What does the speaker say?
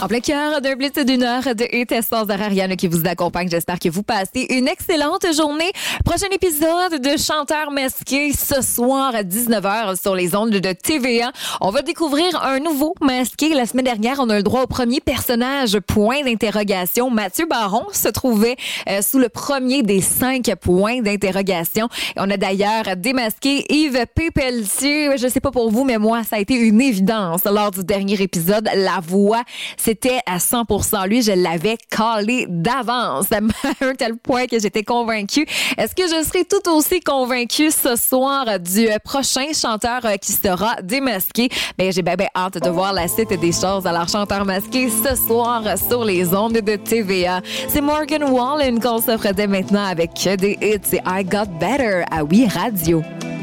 En plein cœur d'un blitz d'une heure de hits sans arrêt, Ariane qui vous accompagne. J'espère que vous passez une excellente journée. Prochain épisode de Chanteurs masqués ce soir à 19h sur les ondes de TVA. On va découvrir un nouveau masqué. La semaine dernière, on a le droit au premier personnage, point d'interrogation. Mathieu Baron se trouvait sous le premier des 5 points d'interrogation. Et on a d'ailleurs démasqué Yves P. Pelletier. Je sais pas pour vous, mais moi, ça a été une évidence lors du dernier épisode. La voix, c'était à 100% lui. Je l'avais calé d'avance à un tel point que j'étais convaincue. Est-ce que je serai tout aussi convaincue ce soir du prochain chanteur qui sera démasqué? Ben, j'ai bien hâte de voir la suite des choses. Alors, chanteur masqué ce soir sur les ondes de TVA. C'est Morgan Wallen qu'on s'offre dès maintenant avec des hits. C'est I Got Better à Oui Radio.